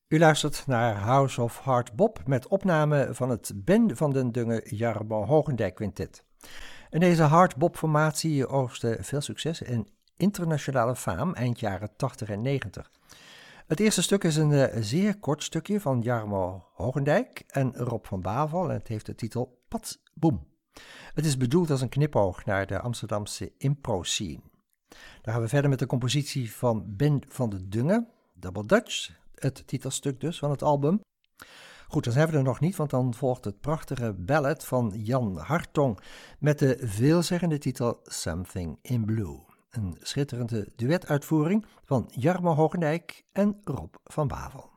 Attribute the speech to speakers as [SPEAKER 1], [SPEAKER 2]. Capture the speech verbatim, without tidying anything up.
[SPEAKER 1] U luistert naar House of Hard Bop met opname van het Ben van den Dungen Jarmo Hogendijk Quintet. En deze hard bop formatie oogste veel succes en internationale faam eind jaren tachtig en negentig. Het eerste stuk is een uh, zeer kort stukje van Jarmo Hogendijk en Rob van Bavel en het heeft de titel Pats Boem. Het is bedoeld als een knipoog naar de Amsterdamse impro-scene. Dan gaan we verder met de compositie van Ben van den Dungen, Double Dutch, het titelstuk dus van het album. Goed, dan zijn we er nog niet, want dan volgt het prachtige ballad van Jan Hartong met de veelzeggende titel Something in Blue. Een schitterende duetuitvoering van Jarmo Hogendijk en Rob van Bavel.